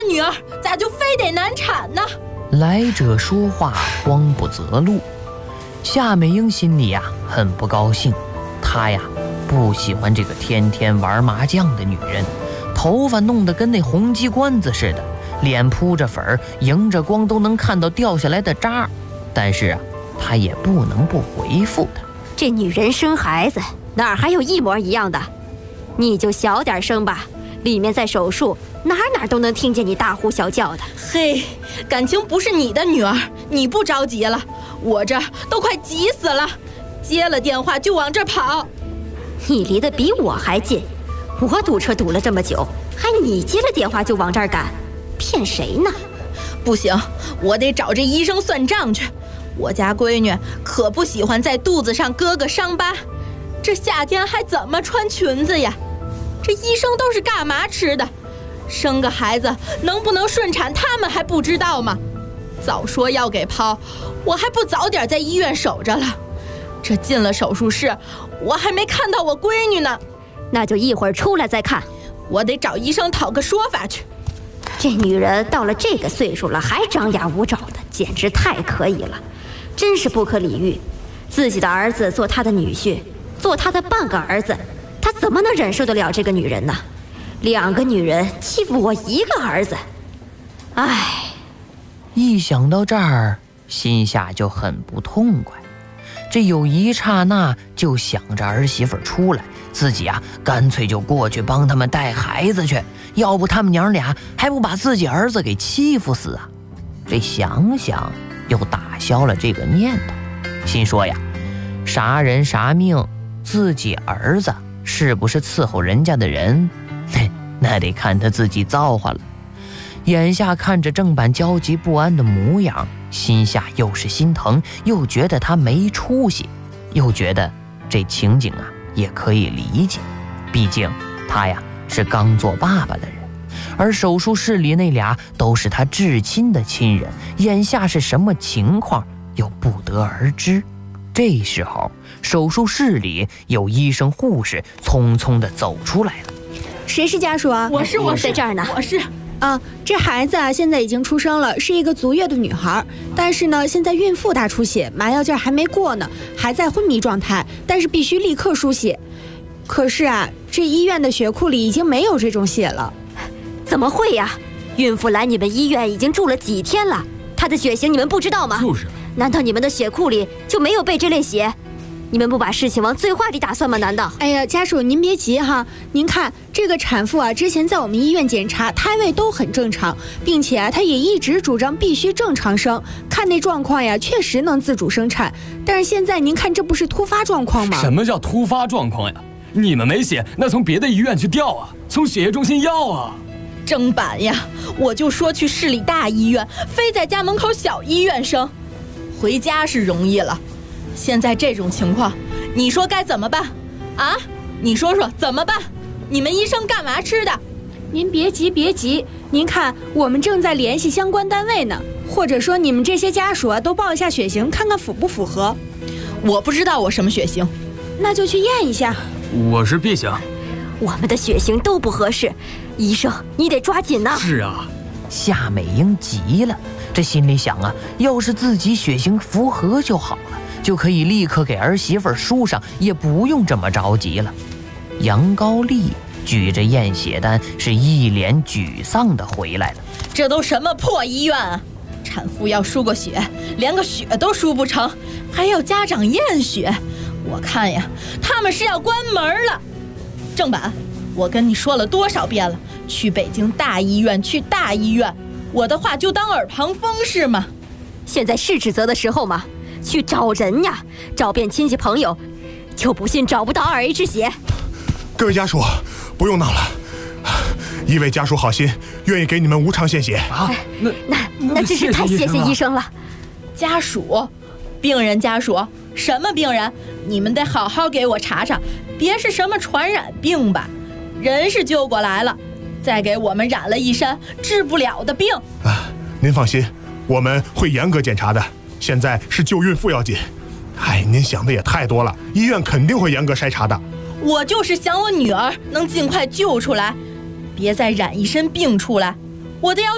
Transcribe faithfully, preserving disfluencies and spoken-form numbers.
女儿咋就非得难产呢？ 来者说话慌不择路，夏美英心里呀很不高兴，她呀不喜欢这个天天玩麻将的女人，头发弄得跟那红鸡冠子似的，脸铺着粉儿，迎着光都能看到掉下来的渣。但是啊，她也不能不回复她。 这女人生孩子哪儿还有一模一样的？你就小点声吧，里面在手术，哪哪都能听见你大呼小叫的。 嘿，感情不是你的女儿，你不着急了，我这都快急死了，接了电话就往这跑。 你离得比我还近，我堵车堵了这么久，还你接了电话就往这儿赶，骗谁呢？ 不行，我得找这医生算账去。我家闺女可不喜欢在肚子上割个伤疤，这夏天还怎么穿裙子呀？这医生都是干嘛吃的？生个孩子能不能顺产，他们还不知道吗？早说要给剖，我还不早点在医院守着了。这进了手术室，我还没看到我闺女呢。 那就一会儿出来再看。 我得找医生讨个说法去。 这女人到了这个岁数了还张牙舞爪的，简直太可以了，真是不可理喻。自己的儿子做他的女婿，做他的半个儿子，他怎么能忍受得了这个女人呢？两个女人欺负我一个儿子，唉。 一想到这儿，心下就很不痛快。这有一刹那就想着儿媳妇出来，自己啊干脆就过去帮他们带孩子去，要不他们娘俩还不把自己儿子给欺负死啊。这想想又打消了这个念头，心说呀，啥人啥命，自己儿子是不是伺候人家的人，嘿，那得看他自己造化了。眼下看着郑板焦急不安的模样，心下又是心疼，又觉得他没出息，又觉得这情景啊也可以理解，毕竟他呀是刚做爸爸的人，而手术室里那俩都是他至亲的亲人，眼下是什么情况又不得而知。这时候手术室里有医生护士匆匆地走出来了。 谁是家属啊？ 我是我是在这儿呢。 我是啊，这孩子啊现在已经出生了，是一个足月的女孩，但是呢现在孕妇大出血，麻药劲还没过呢，还在昏迷状态，但是必须立刻输血。可是啊，这医院的血库里已经没有这种血了。 怎么会呀？孕妇来你们医院已经住了几天了，她的血型你们不知道吗？ 就是。 难道你们的血库里就没有备这类血？你们不把事情往最坏里打算吗？难道？ 哎呀，家属您别急哈，您看这个产妇啊，之前在我们医院检查，胎位都很正常，并且啊，她也一直主张必须正常生，看那状况呀，确实能自主生产。但是现在您看，这不是突发状况吗？ 什么叫突发状况呀？你们没血，那从别的医院去调啊，从血液中心要啊。 郑板呀，我就说去市里大医院，非在家门口小医院生，回家是容易了。现在这种情况，你说该怎么办啊？你说说怎么办？你们医生干嘛吃的？ 您别急别急，您看我们正在联系相关单位呢，或者说你们这些家属啊都报一下血型，看看符不符合。 我不知道我什么血型， 那就去验一下。 我是 B 型。 我们的血型都不合适，医生你得抓紧呐。 是啊。 夏美英急了，这心里想啊，要是自己血型符合就好了，就可以立刻给儿媳妇输上，也不用这么着急了。杨高丽举着验血单，是一脸沮丧地回来了。 这都什么破医院啊！产妇要输个血，连个血都输不成，还要家长验血，我看呀，他们是要关门了。郑板，我跟你说了多少遍了，去北京大医院，去大医院，我的话就当耳旁风是吗？ 现在是指责的时候吗？去找人呀，找遍亲戚朋友，就不信找不到二 H 血。 各位家属，不用闹了，一位家属好心，愿意给你们无偿献血啊。那那那真是太谢谢医生了。 家属，病人家属，什么病人？你们得好好给我查查，别是什么传染病吧？人是救过来了，再给我们染了一身治不了的病啊！您放心，我们会严格检查的。现在是救孕妇要紧。哎，您想的也太多了，医院肯定会严格筛查的。 我就是想我女儿能尽快救出来，别再染一身病出来，我得要